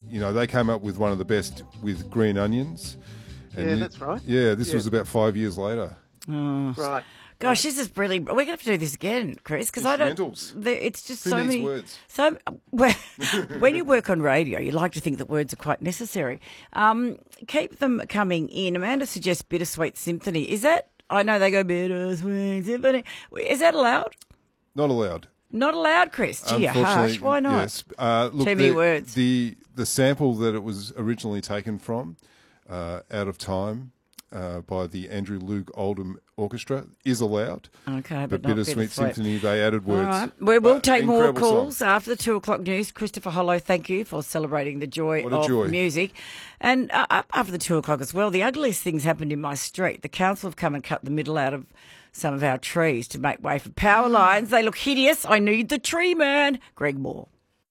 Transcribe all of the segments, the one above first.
they came up with one of the best with green onions. And that's right. Yeah, this was about 5 years later. Right. Gosh, this is brilliant. We're going to have to do this again, Chris, because I don't. Instrumentals. It's just Who so needs many words? So when you work on radio, you like to think that words are quite necessary. Keep them coming in. Amanda suggests Bittersweet Symphony. Is that? I know they go Bittersweet Symphony. Is that allowed? Not allowed. Not allowed, Chris. Gee, you're Unfortunately, harsh. Why not? Yes. Look, Too many words. The sample that it was originally taken from, Out of Time, by the Andrew Loog Oldham Orchestra, is allowed. Okay, but not Bittersweet Symphony, they added words. All right. We will take more Incredible calls song. after the 2 o'clock news. Christopher Hollow, thank you for celebrating the joy What a of joy. music. And after the 2 o'clock as well, the ugliest things happened in my street. The council have come and cut the middle out of some of our trees to make way for power lines. They look hideous. I need the tree man. Greg Moore.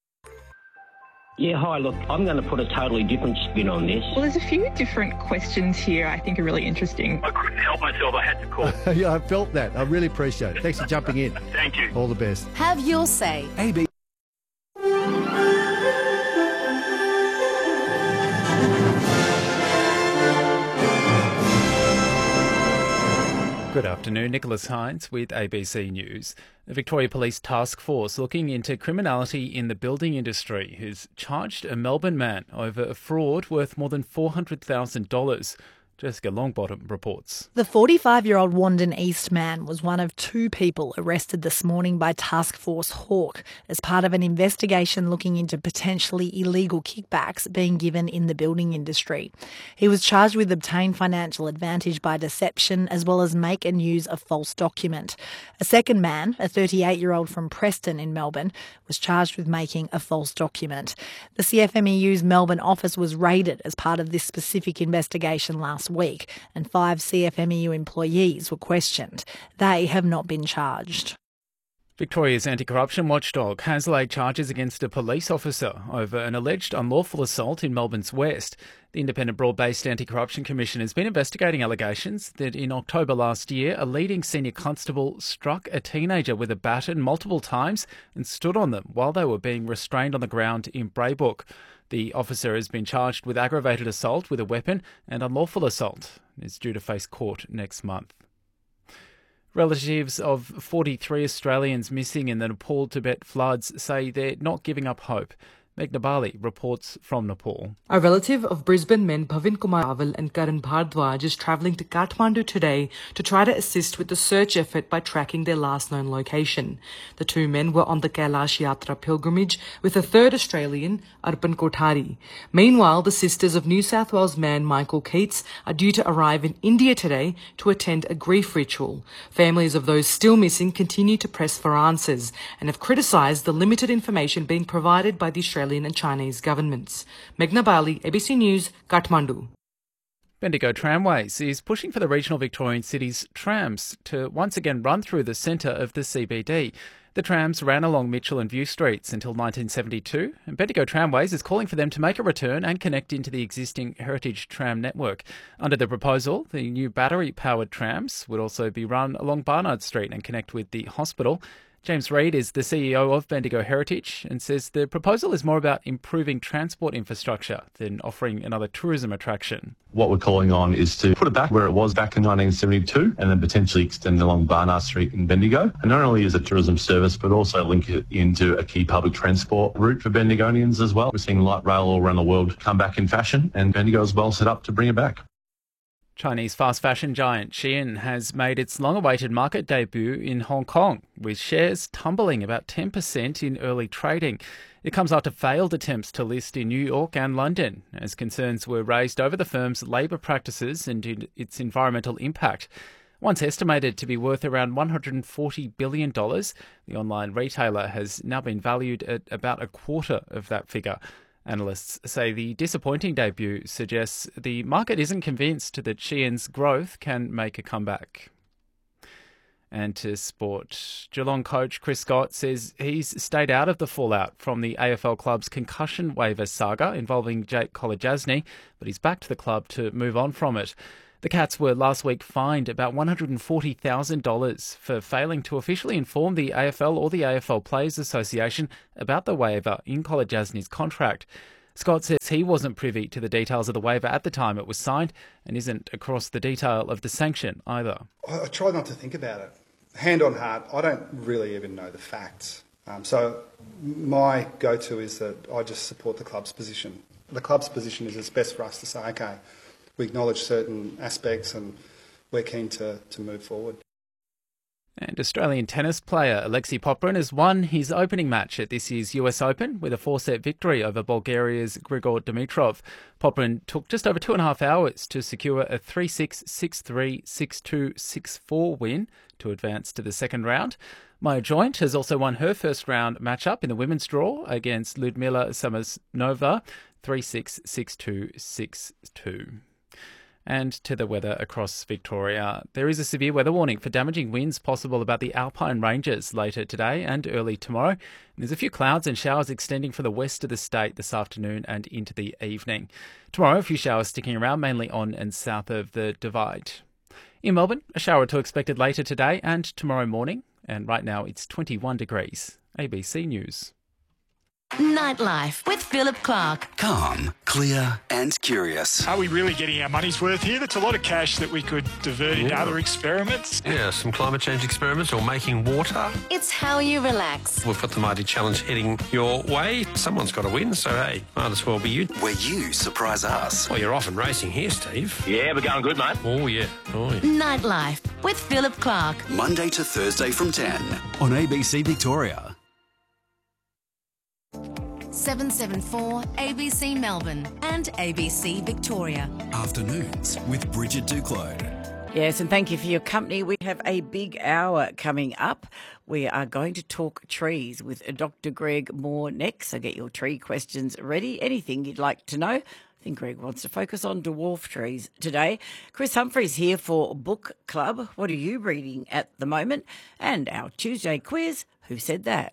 Yeah, hi, look, I'm going to put a totally different spin on this. Well, there's a few different questions here I think are really interesting. I couldn't help myself. I had to call. Yeah, I felt that. I really appreciate it. Thanks for jumping in. Thank you. All the best. Have your say. AB. Good afternoon, Nicholas Hines with ABC News. The Victoria Police Task Force looking into criminality in the building industry has charged a Melbourne man over a fraud worth more than $400,000. Jessica Longbottom reports. The 45-year-old Wandon East man was one of 2 people arrested this morning by Task Force Hawk as part of an investigation looking into potentially illegal kickbacks being given in the building industry. He was charged with obtain financial advantage by deception as well as make and use a false document. A second man, a 38-year-old from Preston in Melbourne, was charged with making a false document. The CFMEU's Melbourne office was raided as part of this specific investigation last week, and 5 CFMEU employees were questioned. They have not been charged. Victoria's anti-corruption watchdog has laid charges against a police officer over an alleged unlawful assault in Melbourne's west. The Independent Broad-Based Anti-Corruption Commission has been investigating allegations that in October last year, a leading senior constable struck a teenager with a baton multiple times and stood on them while they were being restrained on the ground in Braybrook. The officer has been charged with aggravated assault with a weapon and unlawful assault and is due to face court next month. Relatives of 43 Australians missing in the Nepal-Tibet floods say they're not giving up hope. Meghna Bali reports from Nepal. A relative of Brisbane men Bhavin Kumar Raval and Karan Bhardwaj is travelling to Kathmandu today to try to assist with the search effort by tracking their last known location. The 2 men were on the Kailash Yatra pilgrimage with a third Australian, Arpan Kothari. Meanwhile, the sisters of New South Wales man Michael Keats are due to arrive in India today to attend a grief ritual. Families of those still missing continue to press for answers and have criticised the limited information being provided by the Australian and Chinese governments. Meghna Bali, ABC News, Kathmandu. Bendigo Tramways is pushing for the regional Victorian cities' trams to once again run through the centre of the CBD. The trams ran along Mitchell and View Streets until 1972, and Bendigo Tramways is calling for them to make a return and connect into the existing Heritage Tram network. Under the proposal, the new battery-powered trams would also be run along Barnard Street and connect with the hospital. James Reid is the CEO of Bendigo Heritage and says the proposal is more about improving transport infrastructure than offering another tourism attraction. What we're calling on is to put it back where it was back in 1972 and then potentially extend it along Barnard Street in Bendigo. And not only is it a tourism service, but also link it into a key public transport route for Bendigonians as well. We're seeing light rail all around the world come back in fashion, and Bendigo is well set up to bring it back. Chinese fast fashion giant Shein has made its long-awaited market debut in Hong Kong, with shares tumbling about 10% in early trading. It comes after failed attempts to list in New York and London, as concerns were raised over the firm's labour practices and its environmental impact. Once estimated to be worth around $140 billion, the online retailer has now been valued at about a quarter of that figure. Analysts say the disappointing debut suggests the market isn't convinced that Shein's growth can make a comeback. And to sport, Geelong coach Chris Scott says he's stayed out of the fallout from the AFL club's concussion waiver saga involving Jake Kolodjasny, but he's backed the club to move on from it. The Cats were last week fined about $140,000 for failing to officially inform the AFL or the AFL Players Association about the waiver in Kolodjasny's contract. Scott says he wasn't privy to the details of the waiver at the time it was signed and isn't across the detail of the sanction either. I try not to think about it. Hand on heart, I don't really even know the facts. So my go-to is that I just support the club's position. The club's position is it's best for us to say, OK, we acknowledge certain aspects and we're keen to move forward. And Australian tennis player Alexei Popyrin has won his opening match at this year's US Open with a 4-set victory over Bulgaria's Grigor Dimitrov. Popyrin took just over 2.5 hours to secure a 3-6, 6-3, 6-2, 6-4 win to advance to the second round. Maya Joint has also won her first round matchup in the women's draw against Ludmila Samsonova, 3-6, 6-2, 6-2. And to the weather across Victoria. There is a severe weather warning for damaging winds possible about the Alpine Ranges later today and early tomorrow. And there's a few clouds and showers extending from the west of the state this afternoon and into the evening. Tomorrow, a few showers sticking around, mainly on and south of the Divide. In Melbourne, a shower or two expected later today and tomorrow morning. And right now, it's 21 degrees. ABC News. Nightlife with Philip Clark. Calm, clear and curious. Are we really getting our money's worth here? That's a lot of cash that we could divert into other experiments. Yeah, some climate change experiments or making water. It's how you relax. We've got the Mighty Challenge heading your way. Someone's got to win, so hey, might as well be you. Where you surprise us. Well, you're off and racing here, Steve. Yeah, we're going good, mate. Oh, yeah. Oh, yeah. Nightlife with Philip Clark. Monday to Thursday from 10 on ABC Victoria. 774 ABC Melbourne and ABC Victoria. Afternoons with Bridget Duclos. Yes, and thank you for your company. We have a big hour coming up. We are going to talk trees with Dr. Greg Moore next, so get your tree questions ready. Anything you'd like to know. I think Greg wants to focus on dwarf trees today. Chris Humphrey's here for Book Club. What are you reading at the moment? And our Tuesday quiz, Who Said That?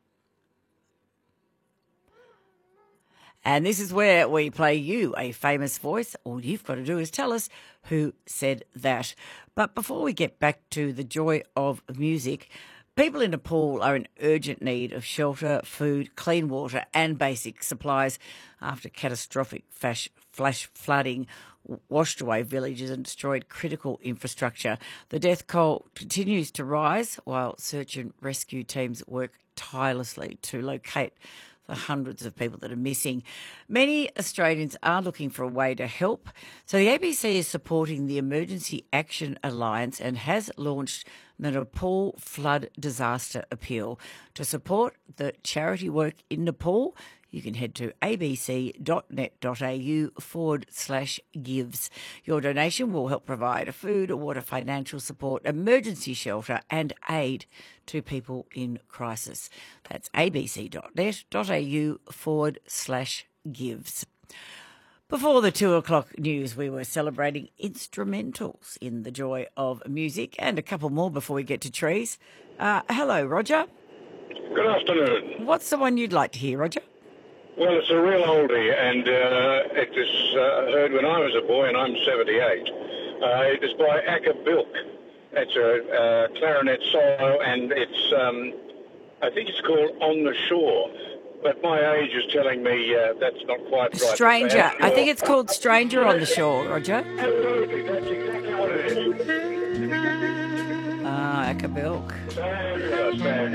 And this is where we play you a famous voice. All you've got to do is tell us who said that. But before we get back to the joy of music, people in Nepal are in urgent need of shelter, food, clean water and basic supplies after catastrophic flash flooding washed away villages and destroyed critical infrastructure. The death toll continues to rise while search and rescue teams work tirelessly to locate the hundreds of people that are missing. Many Australians are looking for a way to help. So the ABC is supporting the Emergency Action Alliance and has launched the Nepal Flood Disaster Appeal. To support the charity work in Nepal, you can head to abc.net.au/gives. Your donation will help provide food, water, financial support, emergency shelter and aid to people in crisis. That's abc.net.au/gives. Before the 2 o'clock news, we were celebrating instrumentals in the joy of music and a couple more before we get to trees. Hello, Roger. Good afternoon. What's the one you'd like to hear, Roger? Well, it's a real oldie, and it was heard when I was a boy, and I'm 78. It is by Akka Bilk. It's a clarinet solo, and it's I think it's called On the Shore. But my age is telling me that's not quite right. Stranger. I think it's called Stranger on the Shore, Roger. Absolutely, that's exactly what it is. Akka Bilk.